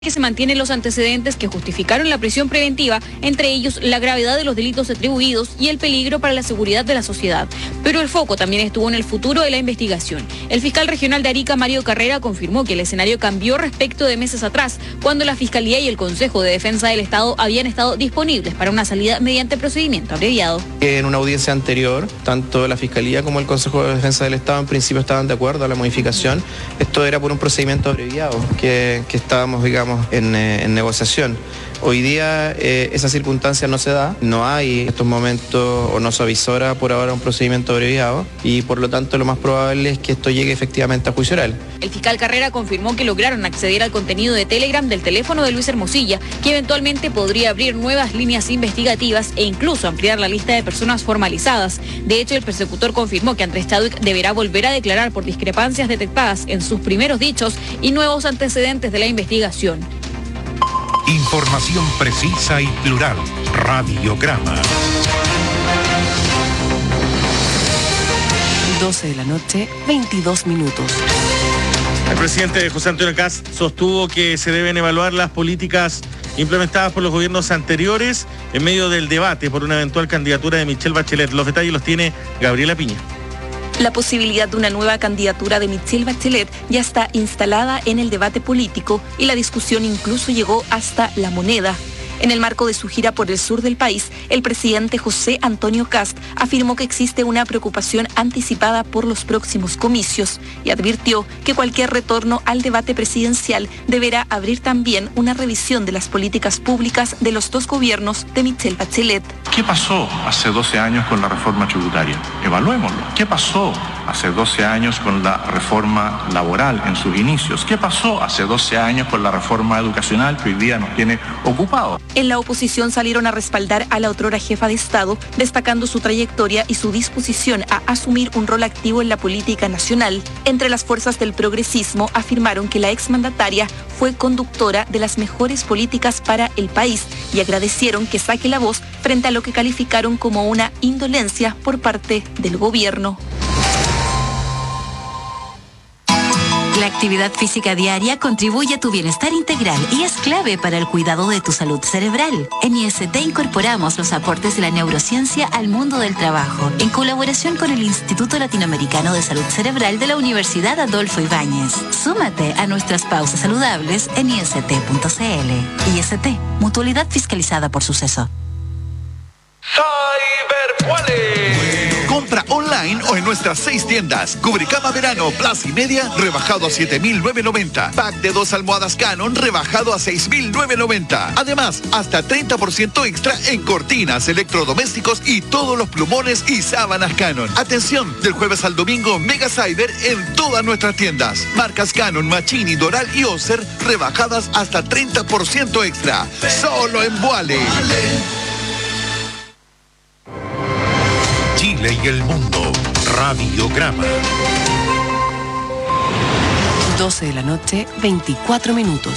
que se mantienen los antecedentes que justificaron la prisión preventiva, entre ellos la gravedad de los delitos atribuidos y el peligro para la seguridad de la sociedad. Pero el foco también estuvo en el futuro de la investigación. El fiscal regional de Arica, Mario Carrera, confirmó que el escenario cambió respecto de meses atrás, cuando la Fiscalía y el Consejo de Defensa del Estado habían estado disponibles para una salida mediante procedimiento abreviado. En una audiencia anterior, tanto la Fiscalía como el Consejo de Defensa del Estado en principio estaban de acuerdo a la modificación. Esto era por un procedimiento abreviado que estábamos, digamos, en negociación. Hoy día esa circunstancia no se da, no hay en estos momentos o no se avisora por ahora un procedimiento abreviado y por lo tanto lo más probable es que esto llegue efectivamente a juicio oral. El fiscal Carrera confirmó que lograron acceder al contenido de Telegram del teléfono de Luis Hermosilla, que eventualmente podría abrir nuevas líneas investigativas e incluso ampliar la lista de personas formalizadas. De hecho, el persecutor confirmó que Andrés Chadwick deberá volver a declarar por discrepancias detectadas en sus primeros dichos y nuevos antecedentes de la investigación. Información precisa y plural. Radiograma. 12 de la noche, 22 minutos. El presidente José Antonio Kast sostuvo que se deben evaluar las políticas implementadas por los gobiernos anteriores en medio del debate por una eventual candidatura de Michelle Bachelet. Los detalles los tiene Gabriela Piña. La posibilidad de una nueva candidatura de Michelle Bachelet ya está instalada en el debate político y la discusión incluso llegó hasta La Moneda. En el marco de su gira por el sur del país, el presidente José Antonio Kast afirmó que existe una preocupación anticipada por los próximos comicios y advirtió que cualquier retorno al debate presidencial deberá abrir también una revisión de las políticas públicas de los dos gobiernos de Michelle Bachelet. ¿Qué pasó hace 12 años con la reforma tributaria? Evaluémoslo. ¿Qué pasó hace 12 años con la reforma laboral en sus inicios? ¿Qué pasó hace 12 años con la reforma educacional que hoy día nos tiene ocupados? En la oposición salieron a respaldar a la otrora jefa de Estado, destacando su trayectoria y su disposición a asumir un rol activo en la política nacional. Entre las fuerzas del progresismo afirmaron que la exmandataria fue conductora de las mejores políticas para el país y agradecieron que saque la voz frente a lo que calificaron como una indolencia por parte del gobierno. La actividad física diaria contribuye a tu bienestar integral y es clave para el cuidado de tu salud cerebral. En IST incorporamos los aportes de la neurociencia al mundo del trabajo, en colaboración con el Instituto Latinoamericano de Salud Cerebral de la Universidad Adolfo Ibáñez. Súmate a nuestras pausas saludables en ist.cl. IST, mutualidad fiscalizada por Suceso. Cyberpuales. Compra online o en nuestras 6 tiendas. Cubrecama verano, Plaza y Media, rebajado a 7.990. Pack de 2 almohadas Canon, rebajado a 6.990. Además, hasta 30% extra en cortinas, electrodomésticos y todos los plumones y sábanas Canon. Atención, del jueves al domingo, Mega Cyber en todas nuestras tiendas. Marcas Canon, Machini, Doral y Oser, rebajadas hasta 30% extra. Solo en Vuale. Chile y el mundo. Radiograma. 12 de la noche, 24 minutos.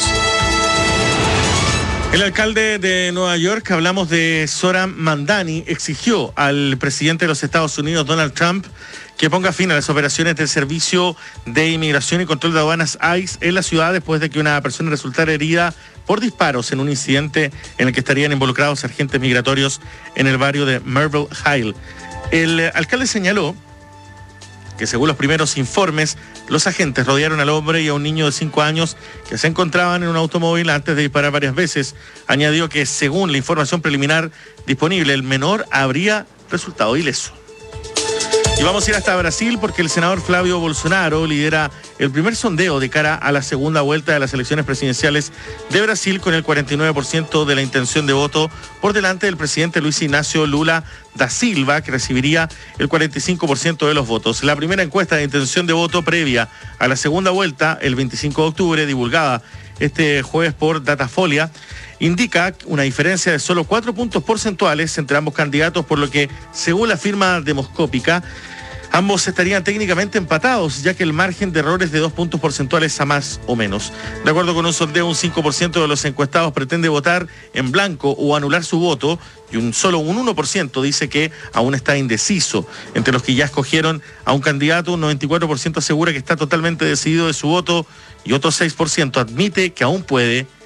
El alcalde de Nueva York, hablamos de Zohran Mamdani, exigió al presidente de los Estados Unidos, Donald Trump, que ponga fin a las operaciones del Servicio de Inmigración y Control de Aduanas ICE en la ciudad después de que una persona resultara herida por disparos en un incidente en el que estarían involucrados agentes migratorios en el barrio de Melville Hill. El alcalde señaló que según los primeros informes, los agentes rodearon al hombre y a un niño de 5 años que se encontraban en un automóvil antes de disparar varias veces. Añadió que según la información preliminar disponible, el menor habría resultado ileso. Y vamos a ir hasta Brasil porque el senador Flavio Bolsonaro lidera el primer sondeo de cara a la segunda vuelta de las elecciones presidenciales de Brasil con el 49% de la intención de voto por delante del presidente Luis Ignacio Lula da Silva, que recibiría el 45% de los votos. La primera encuesta de intención de voto previa a la segunda vuelta, el 25 de octubre, divulgada este jueves por Datafolia, indica una diferencia de solo 4 puntos porcentuales entre ambos candidatos, por lo que, según la firma demoscópica, ambos estarían técnicamente empatados, ya que el margen de error es de 2 puntos porcentuales a más o menos. De acuerdo con un sondeo, un 5% de los encuestados pretende votar en blanco o anular su voto, y solo un 1% dice que aún está indeciso. Entre los que ya escogieron a un candidato, un 94% asegura que está totalmente decidido de su voto, y otro 6% admite que aún puede